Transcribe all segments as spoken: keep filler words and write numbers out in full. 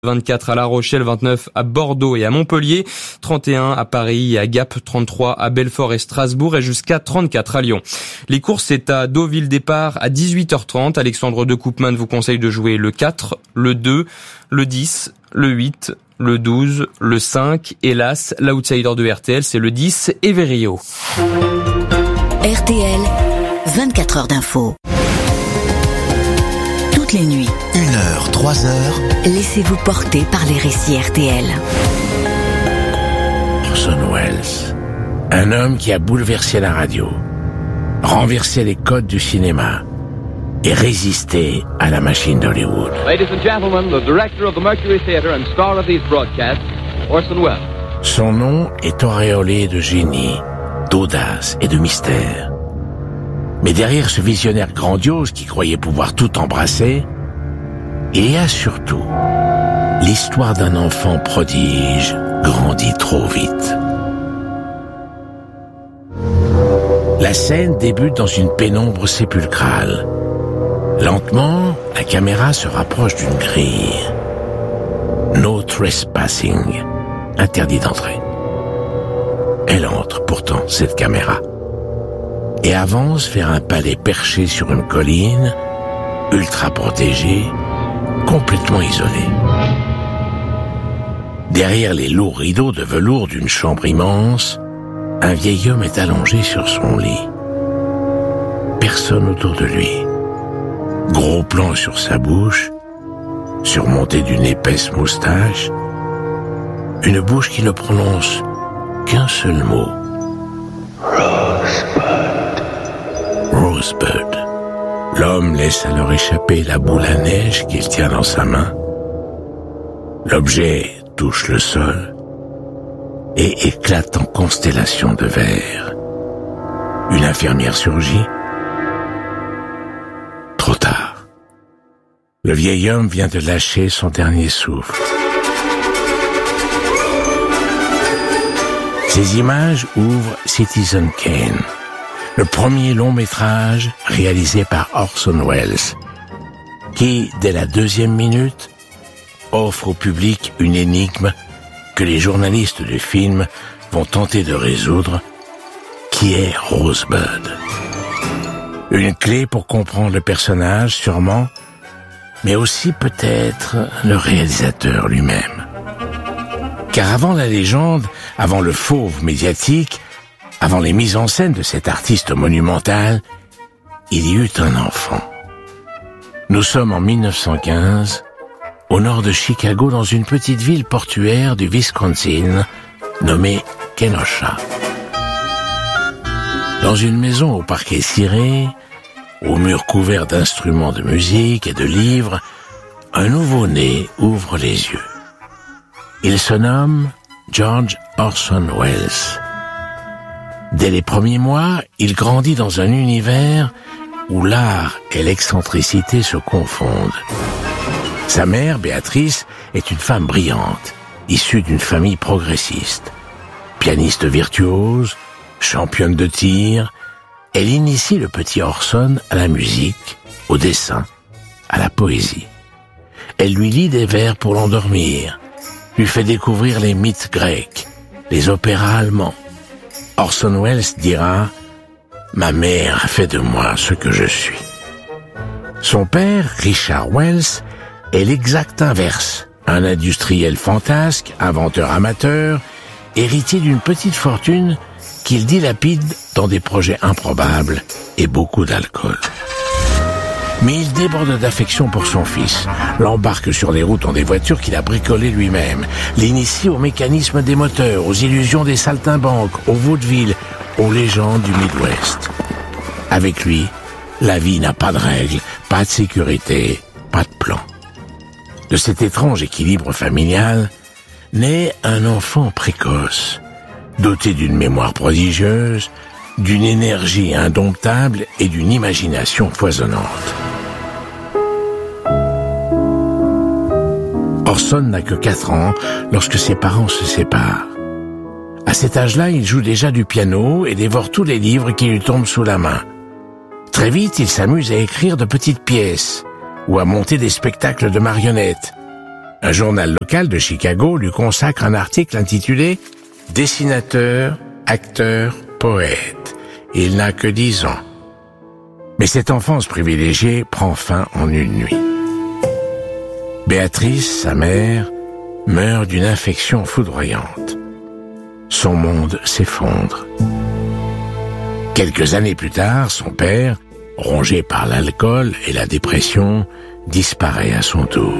vingt-quatre à La Rochelle, vingt-neuf à Bordeaux et à Montpellier, trente et un à Paris et à Gap, trente-trois à Belfort et Strasbourg et jusqu'à trente-quatre à Lyon. Les courses, c'est à Deauville, départ à dix-huit heures trente. Alexandre de Koopman vous conseille de jouer le quatre, le deux, le dix, le huit, le douze, le cinq. Hélas, l'outsider de R T L, c'est le dix, Everio. R T L, vingt-quatre heures d'info. Toutes les nuits. Une heure, trois heures. Laissez-vous porter par les récits R T L. Orson Welles, un homme qui a bouleversé la radio, renversé les codes du cinéma et résisté à la machine d'Hollywood. Ladies and gentlemen, the director of the Mercury Theatre and star of these broadcasts, Orson Welles. Son nom est auréolé de génie, d'audace et de mystère. Mais derrière ce visionnaire grandiose qui croyait pouvoir tout embrasser, il y a surtout l'histoire d'un enfant prodige grandi trop vite. La scène débute dans une pénombre sépulcrale. Lentement, la caméra se rapproche d'une grille. No trespassing, interdit d'entrer. Elle entre pourtant, cette caméra, et avance vers un palais perché sur une colline, ultra protégé, complètement isolé. Derrière les lourds rideaux de velours d'une chambre immense, un vieil homme est allongé sur son lit. Personne autour de lui. Gros plan sur sa bouche, surmonté d'une épaisse moustache, une bouche qui ne prononce qu'un seul mot. Rosebud. Rosebud. L'homme laisse alors échapper la boule à neige qu'il tient dans sa main. L'objet touche le sol et éclate en constellation de verre. Une infirmière surgit. Trop tard. Le vieil homme vient de lâcher son dernier souffle. Ces images ouvrent Citizen Kane, le premier long métrage réalisé par Orson Welles, qui, dès la deuxième minute, offre au public une énigme que les journalistes du film vont tenter de résoudre, qui est Rosebud. Une clé pour comprendre le personnage, sûrement, mais aussi peut-être le réalisateur lui-même. Car avant la légende, avant le fauve médiatique, avant les mises en scène de cet artiste monumental, il y eut un enfant. Nous sommes en mille neuf cent quinze, au nord de Chicago, dans une petite ville portuaire du Wisconsin, nommée Kenosha. Dans une maison au parquet ciré, aux murs couverts d'instruments de musique et de livres, un nouveau-né ouvre les yeux. Il se nomme George Orson Welles. Dès les premiers mois, il grandit dans un univers où l'art et l'excentricité se confondent. Sa mère, Béatrice, est une femme brillante, issue d'une famille progressiste. Pianiste virtuose, championne de tir, elle initie le petit Orson à la musique, au dessin, à la poésie. Elle lui lit des vers pour l'endormir, lui fait découvrir les mythes grecs, les opéras allemands. Orson Welles dira « Ma mère a fait de moi ce que je suis ». Son père, Richard Welles, est l'exact inverse, un industriel fantasque, inventeur amateur, héritier d'une petite fortune qu'il dilapide dans des projets improbables et beaucoup d'alcool. Mais il déborde d'affection pour son fils, l'embarque sur les routes en des voitures qu'il a bricolées lui-même, l'initie au mécanisme des moteurs, aux illusions des saltimbanques, au vaudeville, aux légendes du Midwest. Avec lui, la vie n'a pas de règles, pas de sécurité, pas de plan. De cet étrange équilibre familial, naît un enfant précoce, doté d'une mémoire prodigieuse, d'une énergie indomptable et d'une imagination foisonnante. Orson n'a que quatre ans lorsque ses parents se séparent. À cet âge-là, il joue déjà du piano et dévore tous les livres qui lui tombent sous la main. Très vite, il s'amuse à écrire de petites pièces ou à monter des spectacles de marionnettes. Un journal local de Chicago lui consacre un article intitulé « Dessinateur, acteur, poète ». Il n'a que dix ans. Mais cette enfance privilégiée prend fin en une nuit. Béatrice, sa mère, meurt d'une infection foudroyante. Son monde s'effondre. Quelques années plus tard, son père, rongé par l'alcool et la dépression, disparaît à son tour.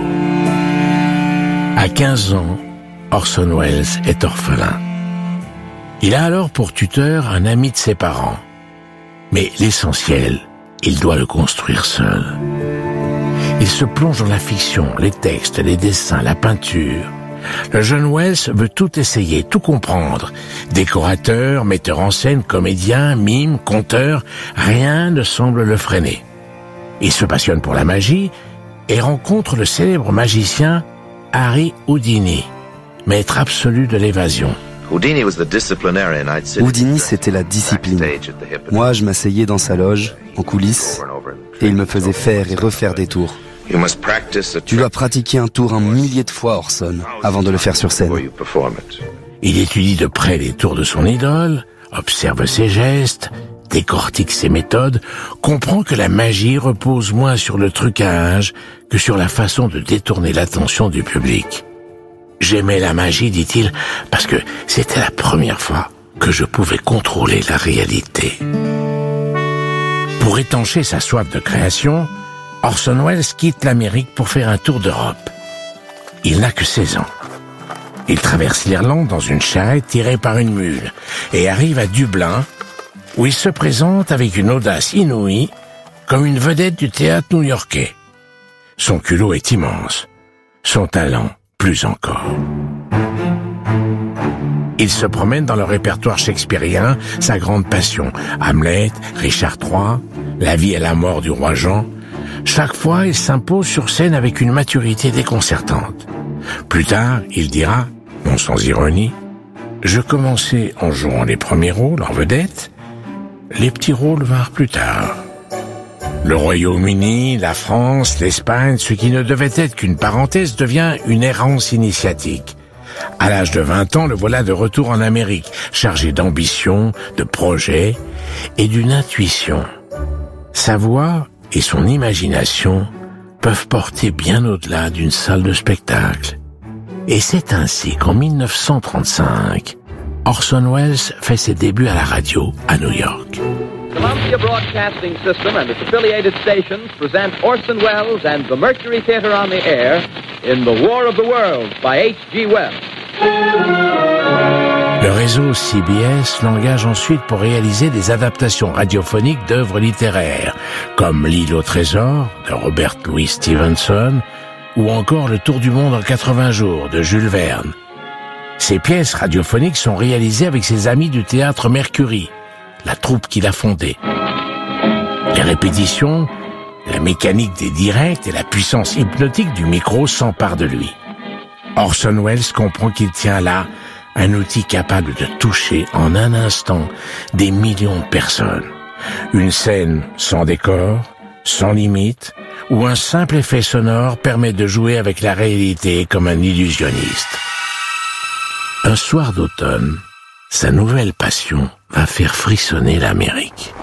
À quinze ans, Orson Welles est orphelin. Il a alors pour tuteur un ami de ses parents. Mais l'essentiel, il doit le construire seul. Il se plonge dans la fiction, les textes, les dessins, la peinture. Le jeune Welles veut tout essayer, tout comprendre. Décorateur, metteur en scène, comédien, mime, conteur, rien ne semble le freiner. Il se passionne pour la magie et rencontre le célèbre magicien Harry Houdini, maître absolu de l'évasion. Houdini, c'était la discipline. Moi, je m'asseyais dans sa loge, en coulisses, et il me faisait faire et refaire des tours. Tu dois pratiquer un tour un millier de fois, Orson, avant de le faire sur scène. Il étudie de près les tours de son idole, observe ses gestes, décortique ses méthodes, comprend que la magie repose moins sur le trucage que sur la façon de détourner l'attention du public. J'aimais la magie, dit-il, parce que c'était la première fois que je pouvais contrôler la réalité. Pour étancher sa soif de création, Orson Welles quitte l'Amérique pour faire un tour d'Europe. Il n'a que seize ans. Il traverse l'Irlande dans une charrette tirée par une mule et arrive à Dublin, où il se présente avec une audace inouïe, comme une vedette du théâtre new-yorkais. Son culot est immense, son talent plus encore. Il se promène dans le répertoire shakespearien, sa grande passion, Hamlet, Richard trois, La vie et la mort du roi Jean. Chaque fois, il s'impose sur scène avec une maturité déconcertante. Plus tard, il dira, non sans ironie, « Je commençais en jouant les premiers rôles en vedette, les petits rôles vinrent plus tard. » Le Royaume-Uni, la France, l'Espagne, ce qui ne devait être qu'une parenthèse devient une errance initiatique. À l'âge de vingt ans, le voilà de retour en Amérique, chargé d'ambition, de projets et d'une intuition. Sa voix et son imagination peuvent porter bien au-delà d'une salle de spectacle. Et c'est ainsi qu'en mille neuf cent trente-cinq, Orson Welles fait ses débuts à la radio à New York. Columbia Broadcasting System and its affiliated stations present Orson Welles and the Mercury Theatre on the Air in The War of the Worlds by H G Wells. Le réseau C B S l'engage ensuite pour réaliser des adaptations radiophoniques d'œuvres littéraires, comme L'île au trésor de Robert Louis Stevenson, ou encore Le Tour du monde en quatre-vingts jours de Jules Verne. Ces pièces radiophoniques sont réalisées avec ses amis du théâtre Mercury, la troupe qu'il a fondée. Les répétitions, la mécanique des directs et la puissance hypnotique du micro s'emparent de lui. Orson Welles comprend qu'il tient là un outil capable de toucher en un instant des millions de personnes. Une scène sans décor, sans limite, où un simple effet sonore permet de jouer avec la réalité comme un illusionniste. Un soir d'automne, sa nouvelle passion va faire frissonner l'Amérique.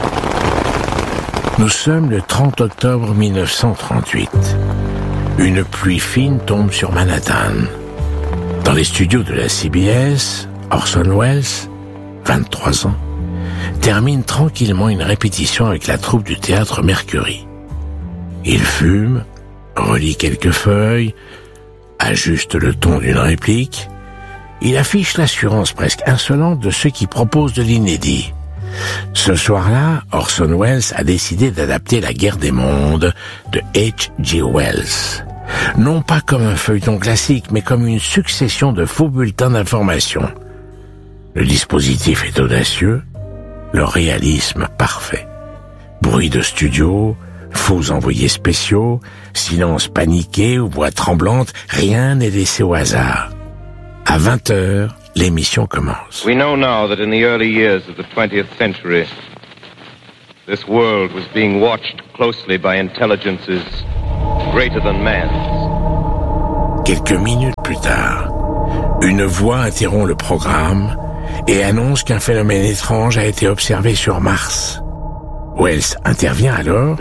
Nous sommes le trente octobre mille neuf cent trente-huit. Une pluie fine tombe sur Manhattan. Dans les studios de la C B S, Orson Welles, vingt-trois ans, termine tranquillement une répétition avec la troupe du théâtre Mercury. Il fume, relit quelques feuilles, ajuste le ton d'une réplique. Il affiche l'assurance presque insolente de ceux qui proposent de l'inédit. Ce soir-là, Orson Welles a décidé d'adapter La Guerre des mondes de H G Wells. Non pas comme un feuilleton classique, mais comme une succession de faux bulletins d'information. Le dispositif est audacieux, le réalisme parfait. Bruit de studio, faux envoyés spéciaux, silence paniqué ou voix tremblante, rien n'est laissé au hasard. À vingt heures, l'émission commence. We know now that in the early years of the twentieth century, this world was being watched closely by intelligences greater than man's. Quelques minutes plus tard, une voix interrompt le programme et annonce qu'un phénomène étrange a été observé sur Mars. Wells intervient alors.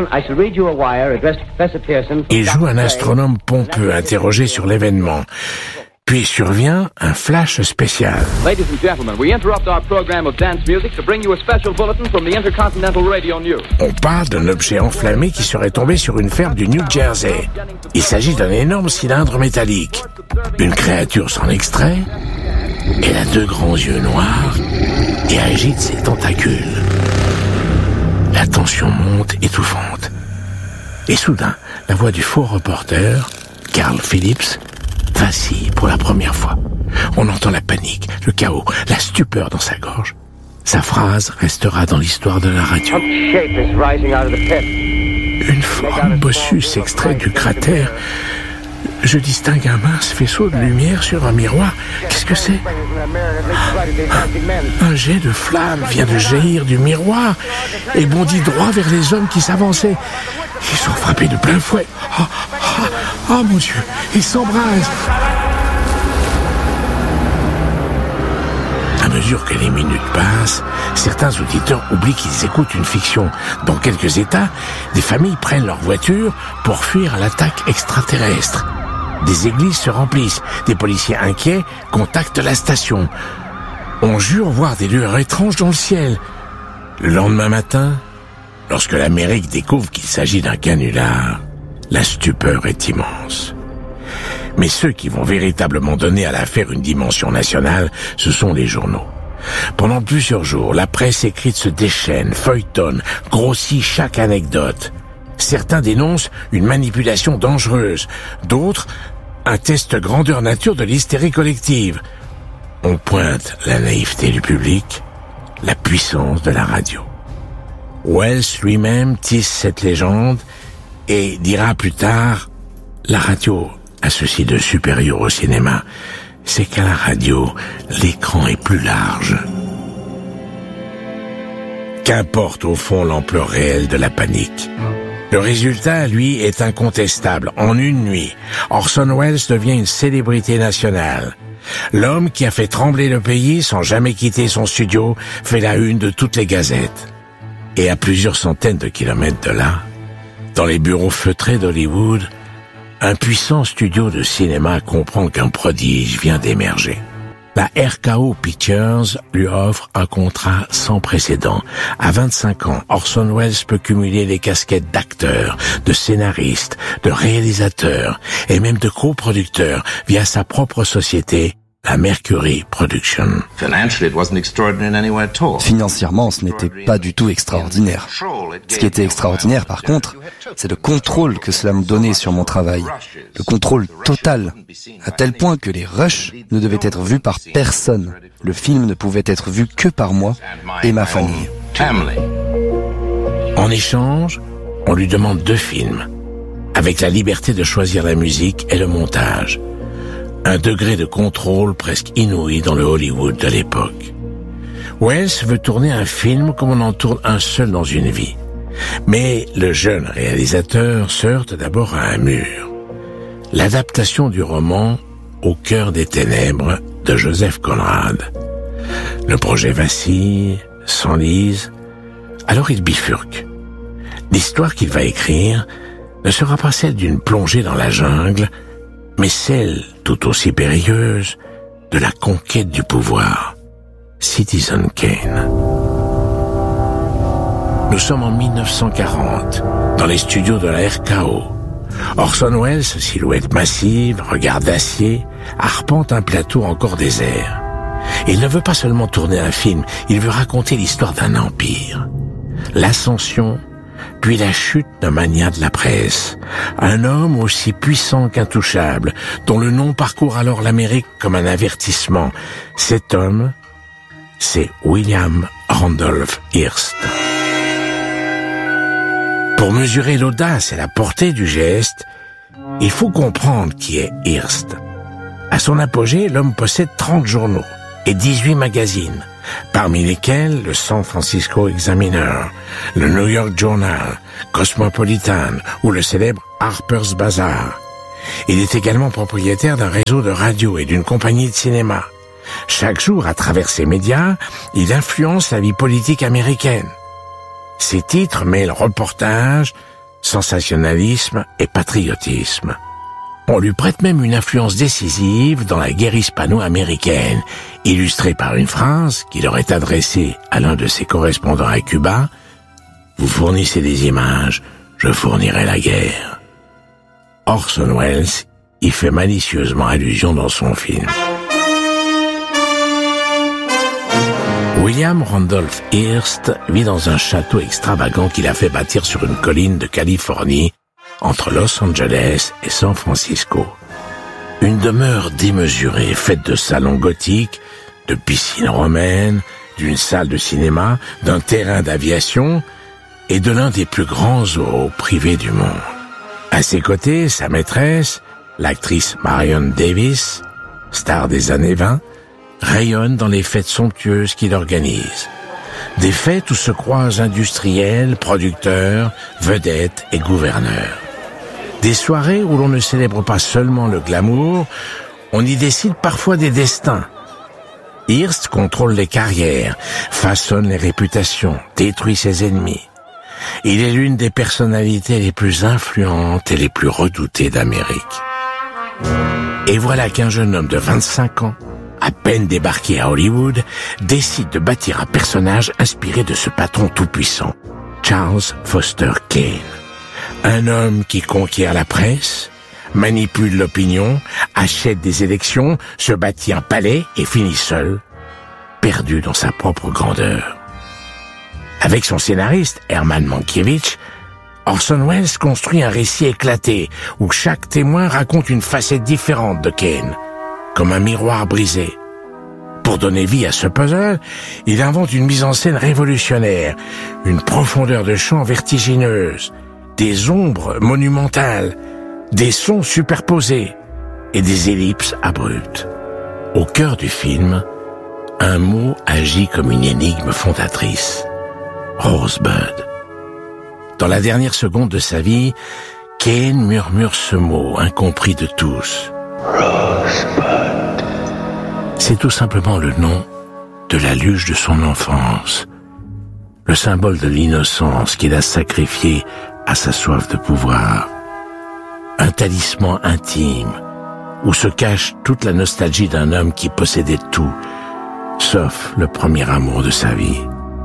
Il joue un astronome pompeux interrogé sur l'événement. Puis survient un flash spécial. Ladies and gentlemen, we interrupt our program of dance music to bring you a special bulletin from the Intercontinental Radio News. On parle d'un objet enflammé qui serait tombé sur une ferme du New Jersey. Il s'agit d'un énorme cylindre métallique. Une créature s'en extrait. Elle a deux grands yeux noirs et agite ses tentacules. La tension monte, étouffante. Et soudain, la voix du faux reporter, Carl Phillips, vacille pour la première fois. On entend la panique, le chaos, la stupeur dans sa gorge. Sa phrase restera dans l'histoire de la radio. Une forme bossue s'extrait du cratère. Je distingue un mince faisceau de lumière sur un miroir. Qu'est-ce que c'est ? Un jet de flamme vient de jaillir du miroir et bondit droit vers les hommes qui s'avançaient. Ils sont frappés de plein fouet. Oh, oh, oh mon Dieu, ils s'embrasent. À mesure que les minutes passent, certains auditeurs oublient qu'ils écoutent une fiction. Dans quelques États, des familles prennent leur voiture pour fuir l'attaque extraterrestre. Des églises se remplissent, des policiers inquiets contactent la station. On jure voir des lueurs étranges dans le ciel. Le lendemain matin, lorsque l'Amérique découvre qu'il s'agit d'un canular, la stupeur est immense. Mais ceux qui vont véritablement donner à l'affaire une dimension nationale, ce sont les journaux. Pendant plusieurs jours, la presse écrite se déchaîne, feuilletonne, grossit chaque anecdote. Certains dénoncent une manipulation dangereuse, d'autres un test grandeur nature de l'hystérie collective. On pointe la naïveté du public, la puissance de la radio. Wells lui-même tisse cette légende et dira plus tard, la radio a ceci de supérieur au cinéma, c'est qu'à la radio, l'écran est plus large. Qu'importe au fond l'ampleur réelle de la panique. Le résultat, lui, est incontestable. En une nuit, Orson Welles devient une célébrité nationale. L'homme qui a fait trembler le pays sans jamais quitter son studio fait la une de toutes les gazettes. Et à plusieurs centaines de kilomètres de là, dans les bureaux feutrés d'Hollywood, un puissant studio de cinéma comprend qu'un prodige vient d'émerger. La R K O Pictures lui offre un contrat sans précédent. À vingt-cinq ans, Orson Welles peut cumuler les casquettes d'acteur, de scénariste, de réalisateur et même de coproducteur via sa propre société, la Mercury Production. Financièrement, ce n'était pas du tout extraordinaire. Ce qui était extraordinaire, par contre, c'est le contrôle que cela me donnait sur mon travail. Le contrôle total, à tel point que les rushs ne devaient être vus par personne. Le film ne pouvait être vu que par moi et ma famille. En échange, on lui demande deux films, avec la liberté de choisir la musique et le montage. Un degré de contrôle presque inouï dans le Hollywood de l'époque. Wells veut tourner un film comme on en tourne un seul dans une vie. Mais le jeune réalisateur se heurte d'abord à un mur. L'adaptation du roman Au cœur des ténèbres de Joseph Conrad. Le projet vacille, s'enlise, alors il bifurque. L'histoire qu'il va écrire ne sera pas celle d'une plongée dans la jungle, mais celle, tout aussi périlleuse, de la conquête du pouvoir. Citizen Kane. Nous sommes en mille neuf cent quarante, dans les studios de la R K O. Orson Welles, silhouette massive, regard d'acier, arpente un plateau encore désert. Il ne veut pas seulement tourner un film, il veut raconter l'histoire d'un empire. L'ascension, puis la chute d'un magnat de la presse. Un homme aussi puissant qu'intouchable, dont le nom parcourt alors l'Amérique comme un avertissement. Cet homme, c'est William Randolph Hearst. Pour mesurer l'audace et la portée du geste, il faut comprendre qui est Hearst. À son apogée, l'homme possède trente journaux et dix-huit magazines, parmi lesquels le San Francisco Examiner, le New York Journal, Cosmopolitan ou le célèbre Harper's Bazaar. Il est également propriétaire d'un réseau de radio et d'une compagnie de cinéma. Chaque jour, à travers ses médias, il influence la vie politique américaine. Ses titres mêlent reportage, sensationnalisme et patriotisme. On lui prête même une influence décisive dans la guerre hispano-américaine, illustrée par une phrase qu'il aurait adressée à l'un de ses correspondants à Cuba. « Vous fournissez des images, je fournirai la guerre. » Orson Welles y fait malicieusement allusion dans son film. William Randolph Hearst vit dans un château extravagant qu'il a fait bâtir sur une colline de Californie, entre Los Angeles et San Francisco. Une demeure démesurée, faite de salons gothiques, de piscines romaines, d'une salle de cinéma, d'un terrain d'aviation et de l'un des plus grands zoos privés du monde. À ses côtés, sa maîtresse, l'actrice Marion Davis, star des années vingt, rayonne dans les fêtes somptueuses qu'il organise. Des fêtes où se croisent industriels, producteurs, vedettes et gouverneurs. Des soirées où l'on ne célèbre pas seulement le glamour, on y décide parfois des destins. Hearst contrôle les carrières, façonne les réputations, détruit ses ennemis. Il est l'une des personnalités les plus influentes et les plus redoutées d'Amérique. Et voilà qu'un jeune homme de vingt-cinq ans, à peine débarqué à Hollywood, décide de bâtir un personnage inspiré de ce patron tout-puissant, Charles Foster Kane. Un homme qui conquiert la presse, manipule l'opinion, achète des élections, se bâtit un palais et finit seul, perdu dans sa propre grandeur. Avec son scénariste, Herman Mankiewicz, Orson Welles construit un récit éclaté où chaque témoin raconte une facette différente de Kane, comme un miroir brisé. Pour donner vie à ce puzzle, il invente une mise en scène révolutionnaire, une profondeur de champ vertigineuse, des ombres monumentales, des sons superposés et des ellipses abruptes. Au cœur du film, un mot agit comme une énigme fondatrice. Rosebud. Dans la dernière seconde de sa vie, Kane murmure ce mot incompris de tous. Rosebud. C'est tout simplement le nom de la luge de son enfance, le symbole de l'innocence qu'il a sacrifié à sa soif de pouvoir. Un talisman intime où se cache toute la nostalgie d'un homme qui possédait tout, sauf le premier amour de sa vie.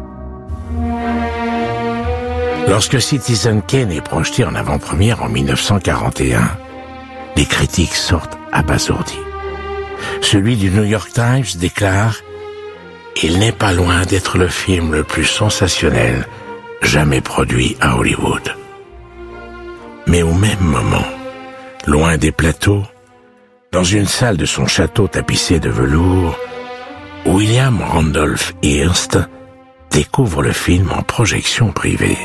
Lorsque Citizen Kane est projeté en avant-première en mille neuf cent quarante et un, les critiques sortent abasourdis. Celui du New York Times déclare « Il n'est pas loin d'être le film le plus sensationnel jamais produit à Hollywood. » Mais au même moment, loin des plateaux, dans une salle de son château tapissé de velours, William Randolph Hearst découvre le film en projection privée.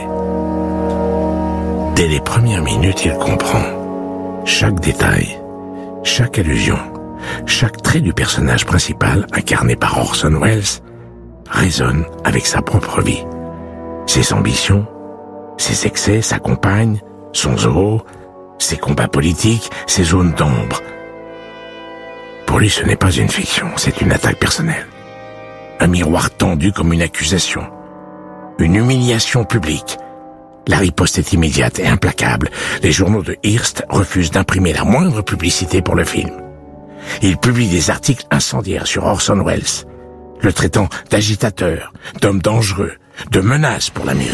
Dès les premières minutes, il comprend chaque détail, chaque allusion, chaque trait du personnage principal incarné par Orson Welles résonne avec sa propre vie, ses ambitions, ses excès, sa compagne, son zoo, ses combats politiques, ses zones d'ombre. Pour lui, ce n'est pas une fiction, c'est une attaque personnelle. Un miroir tendu comme une accusation. Une humiliation publique. La riposte est immédiate et implacable. Les journaux de Hearst refusent d'imprimer la moindre publicité pour le film. Ils publient des articles incendiaires sur Orson Welles, le traitant d'agitateur, d'homme dangereux, de menace pour l'Amérique.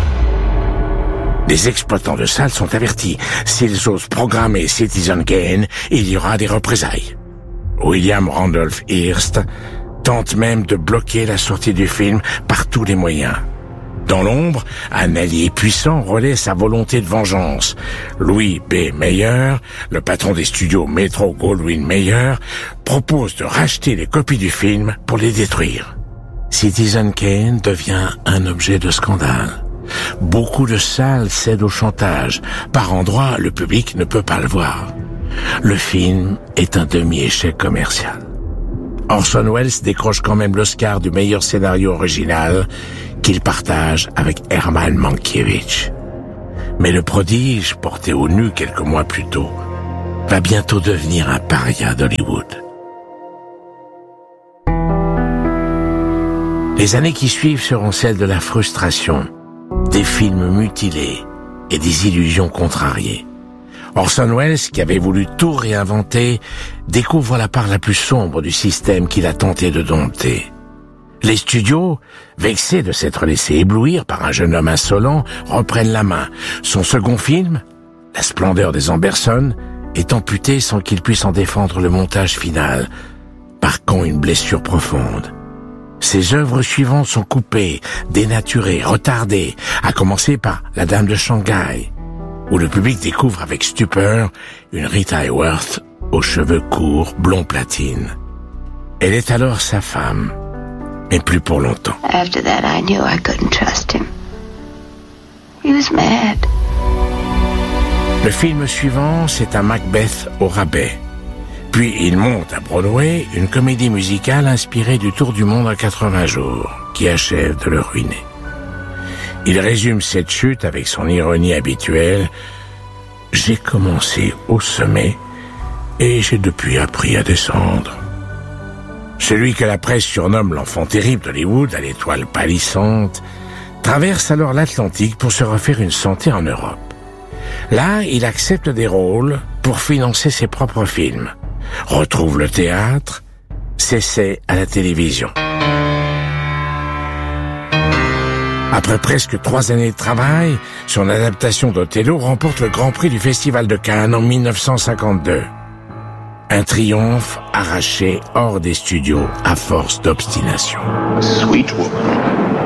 Les exploitants de salles sont avertis. S'ils osent programmer Citizen Kane, il y aura des représailles. William Randolph Hearst tente même de bloquer la sortie du film par tous les moyens. Dans l'ombre, un allié puissant relaie sa volonté de vengeance. Louis B. Mayer, le patron des studios Metro-Goldwyn-Mayer, propose de racheter les copies du film pour les détruire. Citizen Kane devient un objet de scandale. Beaucoup de salles cèdent au chantage. Par endroits, le public ne peut pas le voir. Le film est un demi-échec commercial. Orson Welles décroche quand même l'Oscar du meilleur scénario original qu'il partage avec Herman Mankiewicz. Mais le prodige, porté au nu quelques mois plus tôt, va bientôt devenir un paria d'Hollywood. Les années qui suivent seront celles de la frustration, des films mutilés et des illusions contrariées. Orson Welles, qui avait voulu tout réinventer, découvre la part la plus sombre du système qu'il a tenté de dompter. Les studios, vexés de s'être laissés éblouir par un jeune homme insolent, reprennent la main. Son second film, La splendeur des Amberson, est amputé sans qu'il puisse en défendre le montage final, marquant une blessure profonde. Ses œuvres suivantes sont coupées, dénaturées, retardées, à commencer par La Dame de Shanghai, où le public découvre avec stupeur une Rita Hayworth aux cheveux courts, blond platine. Elle est alors sa femme, mais plus pour longtemps. After that, I knew I couldn't trust him. He was mad. Le film suivant, c'est un Macbeth au rabais. Puis il monte à Broadway une comédie musicale inspirée du Tour du monde en quatre-vingts jours, qui achève de le ruiner. Il résume cette chute avec son ironie habituelle. « J'ai commencé au sommet et j'ai depuis appris à descendre. » Celui que la presse surnomme l'enfant terrible d'Hollywood, à l'étoile pâlissante, traverse alors l'Atlantique pour se refaire une santé en Europe. Là, il accepte des rôles pour financer ses propres films, retrouve le théâtre, s'essaie à la télévision. Après presque trois années de travail, son adaptation d'Othello remporte le Grand Prix du Festival de Cannes en mille neuf cent cinquante-deux. Un triomphe arraché hors des studios à force d'obstination. Sweet woman.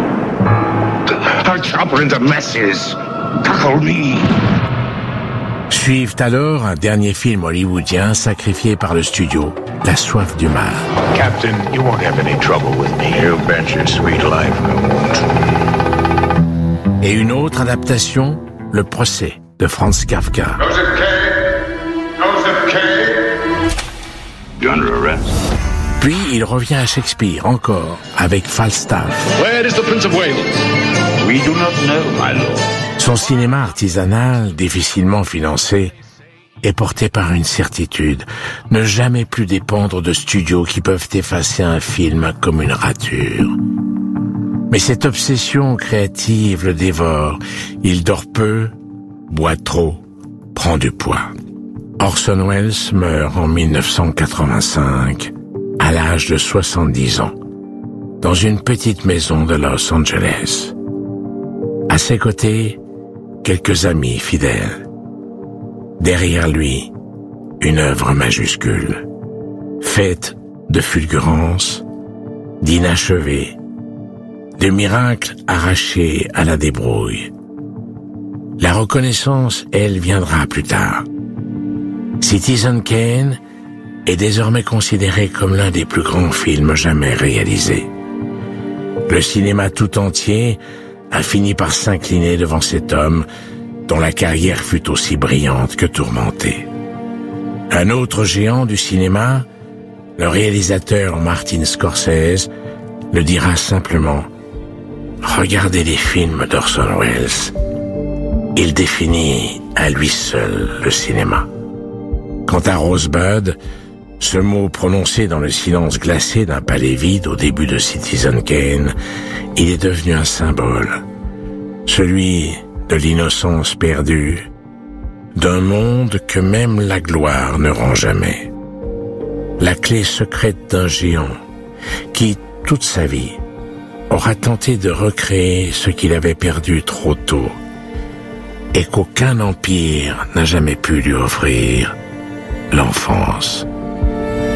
I'll chop her into messes. Tackle me. Suivent alors un dernier film hollywoodien sacrifié par le studio, La soif du mal. Captain, you won't have any trouble with me. You bet your sweet life I won't. Et une autre adaptation, Le procès de Franz Kafka. Joseph K. Joseph K. You're under arrest. Puis il revient à Shakespeare encore avec Falstaff. Where is the Prince of Wales? We do not know, my lord. Son cinéma artisanal, difficilement financé, est porté par une certitude, ne jamais plus dépendre de studios qui peuvent effacer un film comme une rature. Mais cette obsession créative le dévore. Il dort peu, boit trop, prend du poids. Orson Welles meurt en mille neuf cent quatre-vingt-cinq, à l'âge de soixante-dix ans, dans une petite maison de Los Angeles. À ses côtés, quelques amis fidèles. Derrière lui, une œuvre majuscule, faite de fulgurances, d'inachevés, de miracles arrachés à la débrouille. La reconnaissance, elle, viendra plus tard. Citizen Kane est désormais considéré comme l'un des plus grands films jamais réalisés. Le cinéma tout entier a fini par s'incliner devant cet homme dont la carrière fut aussi brillante que tourmentée. Un autre géant du cinéma, le réalisateur Martin Scorsese, le dira simplement: regardez les films d'Orson Welles. Il définit à lui seul le cinéma. Quant à Rosebud, ce mot prononcé dans le silence glacé d'un palais vide au début de Citizen Kane, il est devenu un symbole. Celui de l'innocence perdue, d'un monde que même la gloire ne rend jamais. La clé secrète d'un géant qui, toute sa vie, aura tenté de recréer ce qu'il avait perdu trop tôt et qu'aucun empire n'a jamais pu lui offrir, l'enfance.